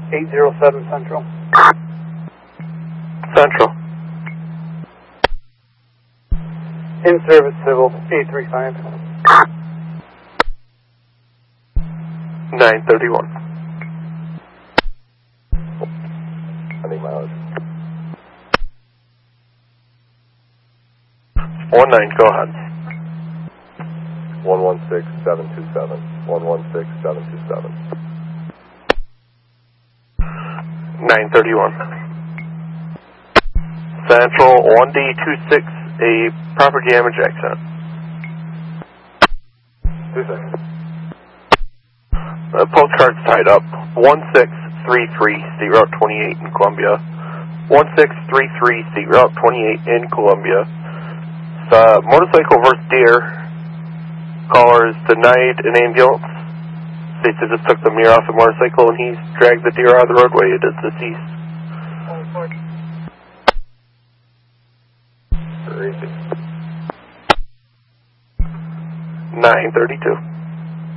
807 Central. Central. In service civil 835. 931. Any mileage? 19, go ahead. 116727. 116727. 931. Central 1D26, a property damage accident. 2 seconds. Postcard's tied up. 1633, State Route 28 in Columbia. 1633, State Route 28 in Columbia. Motorcycle versus deer. Caller is denied an ambulance. States it just took the mirror off the motorcycle and he's dragged the deer out of the roadway. It is deceased. 932.